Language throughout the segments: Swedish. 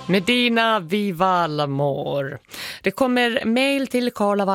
Medina Viva l'amor. Det kommer mejl till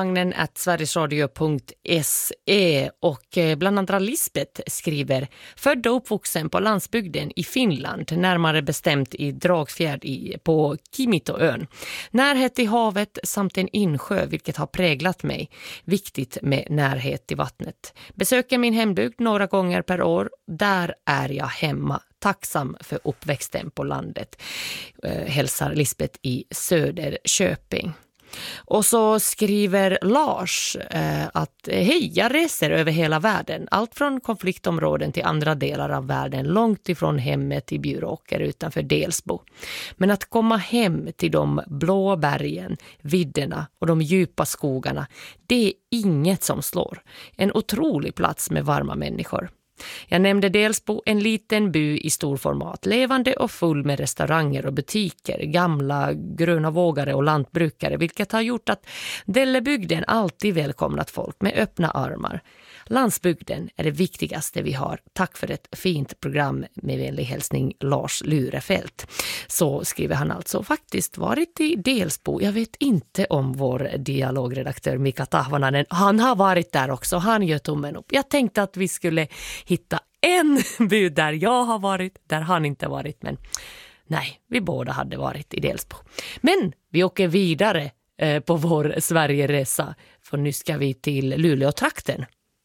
karlavagnen@sverigesradio.se och bland andra Lisbeth skriver: född och uppvuxen på landsbygden i Finland, närmare bestämt i Dragsfjärd på Kimitoön. Närhet till havet samt en insjö, vilket har präglat mig. Viktigt med närhet till vattnet. Besöker min hembygd några gånger per år. Där är jag hemma. Tacksam för uppväxten på landet. Hälsar Lisbeth i Söderköping. Och så skriver Lars att hej, jag reser över hela världen. Allt från konfliktområden till andra delar av världen. Långt ifrån hemmet i Bjuråker utanför Delsbo. Men att komma hem till de blå bergen, vidderna och de djupa skogarna, det är inget som slår. En otrolig plats med varma människor. Jag nämnde Delsbo, en liten by i stor format, levande och full med restauranger och butiker, gamla gröna vågare och lantbrukare, vilket har gjort att Dellebygden alltid välkomnat folk med öppna armar. Landsbygden är det viktigaste vi har. Tack för ett fint program, med vänlig hälsning Lars Lurefelt. Så skriver han alltså. Faktiskt varit i Delsbo. Jag vet inte om vår dialogredaktör Mika Tahvananen. Han har varit där också. Han gör tummen upp. Jag tänkte att vi skulle hitta en by där jag har varit, där han inte varit. Men nej, vi båda hade varit i Delsbo. Men vi åker vidare på vår Sverigeresa. För nu ska vi till Luleå-trakten.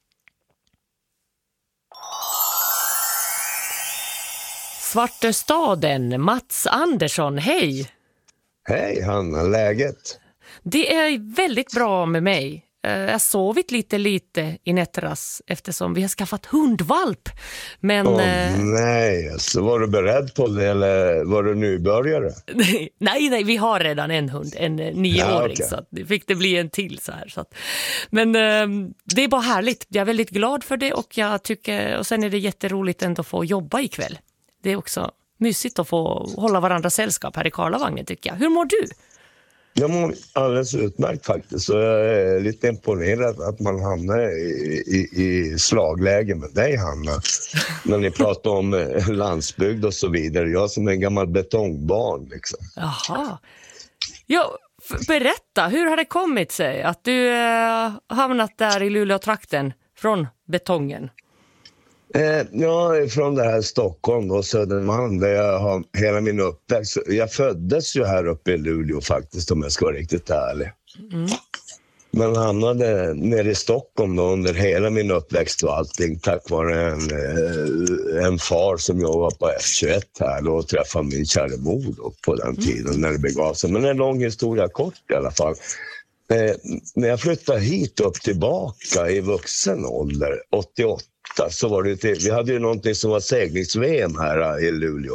Svartöstaden, Mats Andersson, hej! Hej Hanna, läget? Det är väldigt bra med mig. Jag har sovit lite i nätteras eftersom vi har skaffat hundvalp. Men, nej, alltså, var du beredd på det eller var du nybörjare? nej, vi har redan en hund, en 9-åring. Okay. Så att det fick det bli en till så här. Så att, men det är bara härligt. Jag är väldigt glad för det och jag tycker, och sen är det jätteroligt ändå att få jobba ikväll. Det är också mysigt att få hålla varandra sällskap här i Karlavagnen, tycker jag. Hur mår du? Jag mår alldeles utmärkt faktiskt. Så jag är lite imponerad att man hamnar i slagläge med dig, Hanna. När ni pratar om landsbygd och så vidare. Jag som är en gammal betongbarn liksom. Jaha. Ja, berätta, hur har det kommit sig att du hamnat där i Luleå-trakten från betongen? Jag är från det här Stockholm och Södermalm där jag har hela min uppväxt. Jag föddes ju här uppe i Luleå faktiskt, om jag ska vara riktigt ärlig. Mm. Men hamnade nere i Stockholm då under hela min uppväxt och allting tack vare en far som jobbade på F21 här och träffade min kära mor då på den tiden när det begav sig. Men en lång historia kort i alla fall. När jag flyttade hit upp tillbaka i vuxen ålder, 88, så var det vi hade ju någonting som var seglings-VM här i Luleå.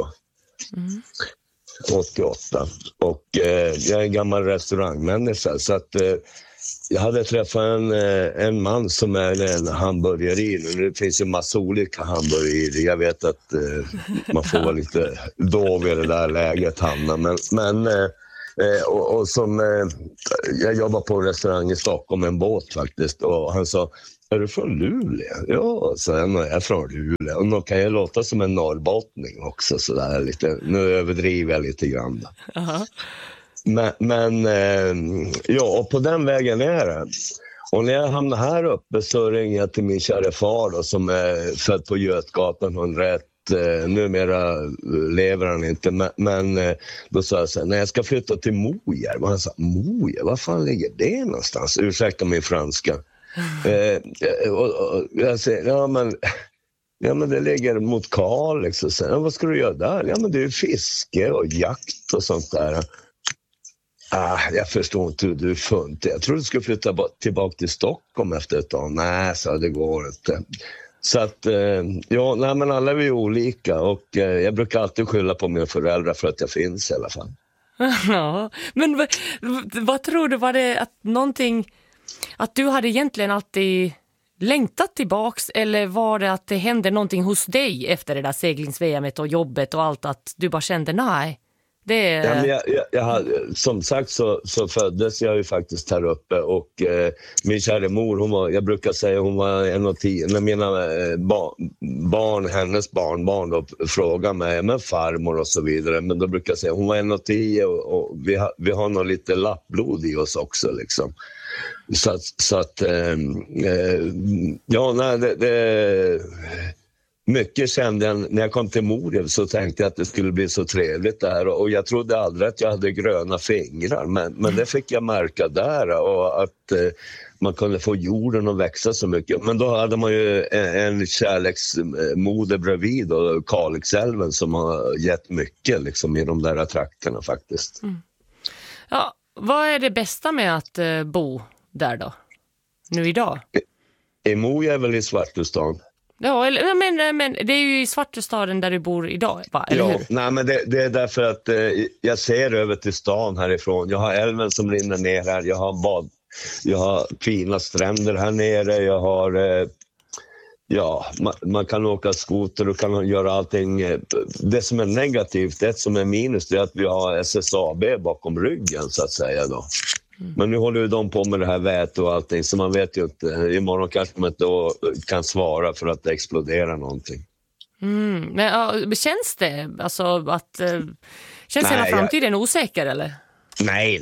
88. Och jag är en gammal restaurangmänniska så att jag hade träffat en man som är en hamburgeri. Det finns ju massa olika hamburgerier. Jag vet att man får vara lite dov i det där läget, Hanna. Men och som jag jobbar på en restaurang i Stockholm, en båt faktiskt, och han sa: är du från Luleå? Ja, så jag är från Luleå. Och då kan jag låta som en norrbottning också så där lite. Nu överdriver jag lite grann. Uh-huh. Men ja, och på den vägen är det. Och när jag hamnar här uppe så ringer jag till min kära far då, som är född på Götgatan 101. Numera lever han inte, men då sa jag så här: när jag ska flytta till Mojärv. Och han sa: Mojärv, vad fan ligger det någonstans? Ursäkta min franska. Och jag säger: ja men det ligger mot Kalix. Och sen, vad ska du göra där? Ja men det är fiske och jakt och sånt där. Jag förstår inte hur du funnit det. Jag tror du skulle flytta tillbaka till Stockholm efter ett tag. Nej, så det går inte. Så att, ja, nej, men alla är vi olika och jag brukar alltid skylla på mina föräldrar för att jag finns i alla fall. Ja, men vad tror du, var det att någonting, att du hade egentligen alltid längtat tillbaks, eller var det att det hände någonting hos dig efter det där seglings-VM:et och jobbet och allt, att du bara kände nej, Det... Ja, men som sagt så föddes jag ju faktiskt här uppe och min kära mor, jag brukar säga hon var 1,10. När mina hennes barnbarn då frågar mig, men farmor och så vidare, men då brukar jag säga hon var 1,10 och vi har nog lite lappblod i oss också liksom. Så att mycket kände jag när jag kom till Morev, så tänkte jag att det skulle bli så trevligt där, och jag trodde aldrig att jag hade gröna fingrar, men det fick jag märka där, och att man kunde få jorden att växa så mycket. Men då hade man ju en kärleksmoder bredvid, och Kalixälven, som har gett mycket liksom i de där trakterna faktiskt. Ja, vad är det bästa med att bo där då? Nu idag? I Mo är väl i Svartustan. Ja, men det är ju i Svartustaden där du bor idag, va? Eller hur? Nej, men det är därför att jag ser över till stan härifrån. Jag har älven som rinner ner här, jag har fina stränder här nere, jag har man kan åka skoter och kan göra allting. Det som är negativt, det som är minus, det är att vi har SSAB bakom ryggen så att säga då. Men nu håller ju de på med det här väte och allting, så man vet ju inte. Imorgon kanske man inte kan svara för att det exploderar någonting. Men känns det alltså att känns hela framtiden osäker eller? Nej.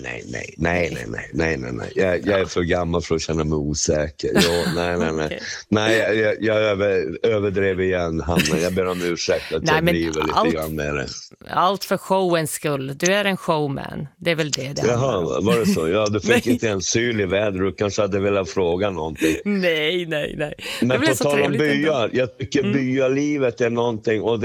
Jag är för gammal för att känna mig osäker. Nej. Nej, jag överdrev igen, Hanna. Jag ber om ursäkt att jag driver lite grann med det. Allt för showens skull. Du är en showman. Det är väl det. Jaha, var det så? Ja, du fick inte en syl i väder. Du kanske hade velat fråga någonting. Nej. Men på tal om byar. Jag tycker byalivet är någonting, och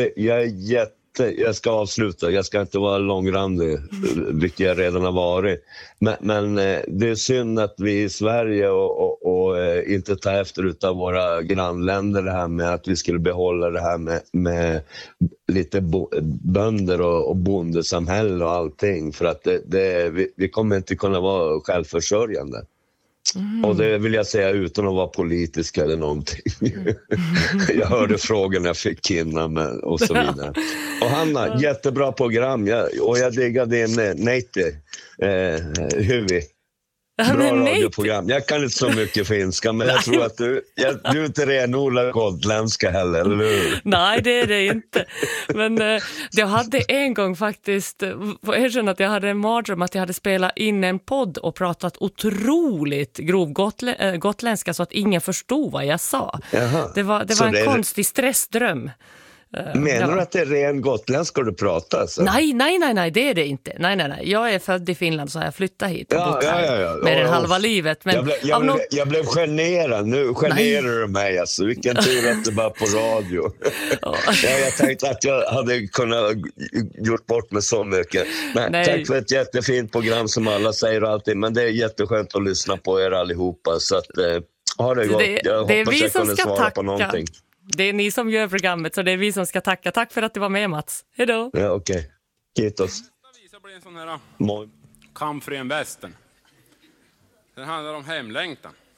jag ska avsluta, jag ska inte vara långrandig, vilket jag redan har varit. Men det är synd att vi i Sverige och inte tar efter utav våra grannländer det här med att vi skulle behålla det här med lite bönder och bondesamhälle och allting. För att vi kommer inte kunna vara självförsörjande. Och det vill jag säga utan att vara politisk eller någonting. Jag hörde frågorna jag fick innan och så vidare. Och Hanna, jättebra program. Jag diggar din Neiti Hyvi. Bra radioprogram. Jag kan inte så mycket finska, men jag tror att du är inte renodlad gotländska heller, eller hur? Nej, det är det inte. Men jag hade en gång faktiskt, erkänna att jag hade en mardröm att jag hade spelat in en podd och pratat otroligt grov gotländska så att ingen förstod vad jag sa. Jaha. Det var en konstig stressdröm. Menar du att det är ren gotländska du pratar? Alltså? Nej, det är det inte. Nej. Jag är född i Finland så har jag flyttat hit och bott här med den halva livet. Men jag blev generad. Nu generar du mig. Alltså. Vilken tur att det var på radio. Jag tänkte att jag hade kunnat gjort bort med så mycket. Men tack för ett jättefint program som alla säger alltid. Men det är jätteskönt att lyssna på er allihopa. Så att, ha det gott. Jag hoppas jag kunde svara på någonting. Det är ni som gör programmet, så det är vi som ska tacka. Tack för att du var med, Mats. Hej då. Ja, okej. Kiitos. Nästa visa blir en sån här kamp för en västern. Den handlar om hemlängtan.